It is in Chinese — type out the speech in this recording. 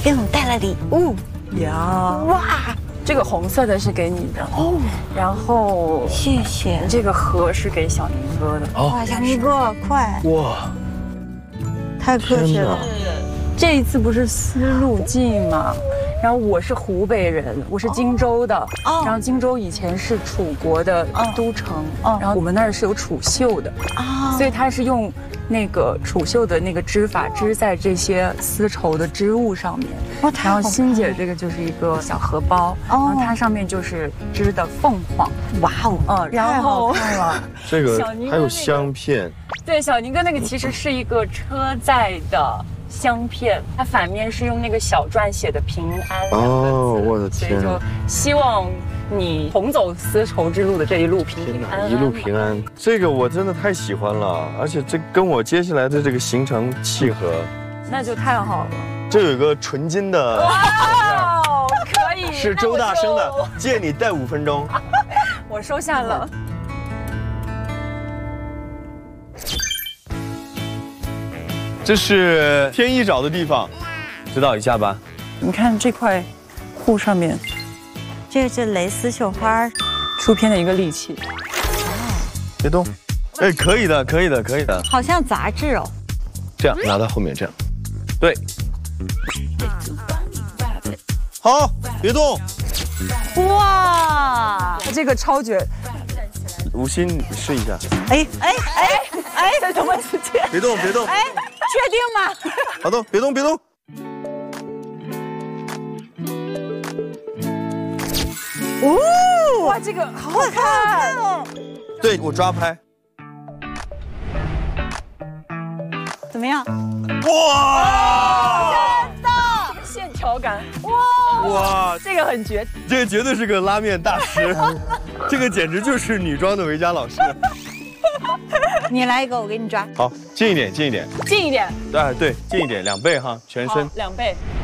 给我们带来礼物呀！ 哇！ 这个红色的是给你的哦，然后谢谢。 这个盒是给小宁哥的哦。 哇，小宁哥，快！ 哇， 太客气了。 这一次不是丝路镜吗？然后我是湖北人，我是荆州的。哦。然后荆州以前是楚国的都城。哦。然后我们那儿是有楚绣的。啊。所以它是用那个楚绣的那个织法织在这些丝绸的织物上面。哇，然后欣姐这个就是一个小荷包，然后它上面就是织的凤凰。哇哦。然后太好看了。 这个还有香片。 对，小宁哥那个其实是一个车载的。香片，它反面是用那个小篆写的“平安” 哦，我的天！ 所以就希望你同走丝绸之路的这一路平平安安， 一路平安。这个我真的太喜欢了，而且这跟我接下来的这个行程契合， 那就太好了。 这有一个纯金的， 哇，可以， 是周大生的，借你戴5分钟。 我收下了。 这是天一找的地方，指导一下吧。 你看这块布上面， 这是蕾丝绣花出片的一个利器。 别动，哎，可以的，可以的，可以的。 好像杂志哦。 这样拿到后面，这样，对。好，别动。 哇，这个超绝。 吴昕，你试一下。 哎， 在什么时间？ 别动，别动。 哎，确定吗？ 好的，别动，别动。 哦，哇，这个好好看哦。 对，我抓拍。 怎么样？ 哇！ 真的，线条感。哇，这个很绝。 这个绝对是个拉面大师，这个简直就是女装的维嘉老师。 你来一个，我给你抓。 好，近一点，近一点， 近一点。 对，近一点，2倍哈，全身。 2倍。